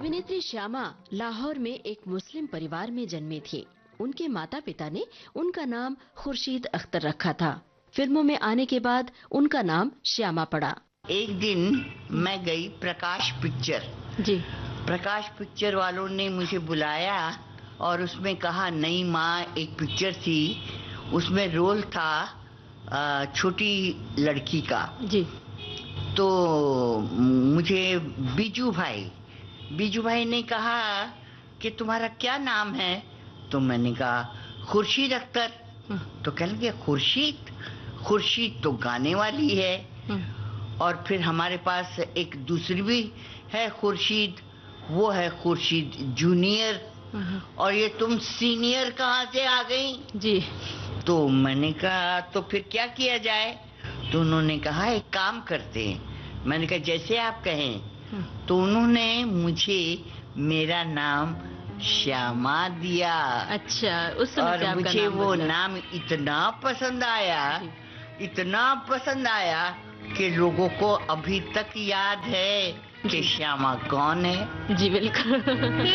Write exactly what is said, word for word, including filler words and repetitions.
अभिनेत्री श्यामा लाहौर में एक मुस्लिम परिवार में जन्मी थी। उनके माता पिता ने उनका नाम खुर्शीद अख्तर रखा था। फिल्मों में आने के बाद उनका नाम श्यामा पड़ा। एक दिन मैं गई प्रकाश पिक्चर। जी। प्रकाश पिक्चर वालों ने मुझे बुलाया और उसमें कहा नई माँ एक पिक्चर थी, उसमें रोल था छोटी लड़की का। जी। तो मुझे बीजू भाई बीजू भाई ने कहा कि तुम्हारा क्या नाम है? तो मैंने कहा खुर्शीद अख्तर। तो कहने लगे खुर्शीद खुर्शीद तो गाने वाली है। और फिर हमारे पास एक दूसरी भी है खुर्शीद, वो है खुर्शीद जूनियर। और ये तुम सीनियर कहाँ से आ गई? जी। तो मैंने कहा तो फिर क्या किया जाए? तो उन्होंने कहा एक काम करते हैं। मैंने कहा जैसे आप कहें। तो उन्होंने मुझे मेरा नाम श्यामा दिया। अच्छा, उस समय से और आपका मुझे नाम वो बदला। नाम इतना पसंद आया, इतना पसंद आया कि लोगों को अभी तक याद है कि श्यामा कौन है। जी बिल्कुल।